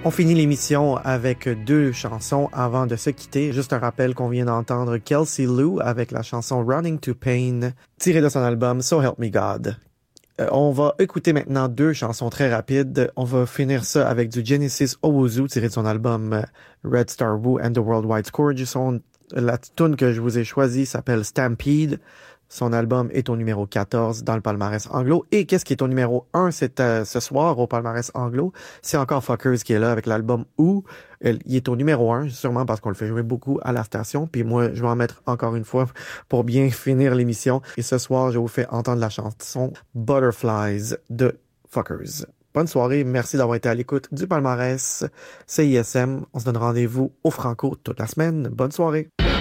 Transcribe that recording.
On finit l'émission avec deux chansons avant de se quitter. Juste un rappel qu'on vient d'entendre Kelsey Lou avec la chanson Running to Pain, tirée de son album So Help Me God. On va écouter maintenant deux chansons très rapides. On va finir ça avec du Genesis Owuzu tiré de son album Red Star Woo and the Worldwide Scourge. La tune que je vous ai choisie s'appelle Stampede. Son album est au numéro 14 dans le palmarès anglo. Et qu'est-ce qui est au numéro 1 ce soir au palmarès anglo? C'est encore Fuckers qui est là avec l'album Où. Il est au numéro 1, sûrement parce qu'on le fait jouer beaucoup à la station. Puis moi, je vais en mettre encore une fois pour bien finir l'émission. Et ce soir, je vous fais entendre la chanson Butterflies de Fuckers. Bonne soirée, merci d'avoir été à l'écoute du palmarès CISM. On se donne rendez-vous au Franco toute la semaine. Bonne soirée.